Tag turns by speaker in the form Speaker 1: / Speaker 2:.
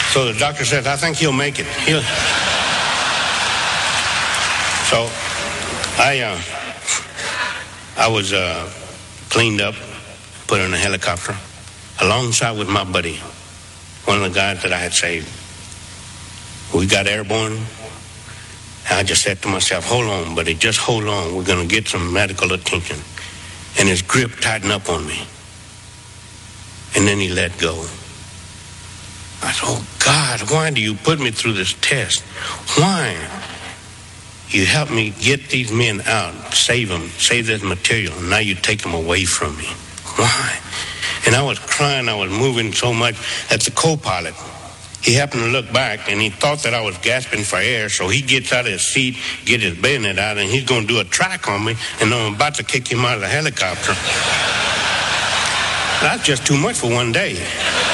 Speaker 1: So the doctor says, I think he'll make it. So I was cleaned up, put in a helicopter, alongside with my buddy, one of the guys that I had saved. We got airborne. And I just said to myself, hold on, buddy, just hold on. We're going to get some medical attention. And his grip tightened up on me. And then he let go. I said, oh, God, why do you put me through this test? Why? You helped me get these men out, save them, save this material, and now you take them away from me. Why? And I was crying, I was moving so much that the co-pilot, he happened to look back, and he thought that I was gasping for air, so he gets out of his seat, get his bayonet out, and he's going to do a track on me, and I'm about to kick him out of the helicopter. That's just too much for one day.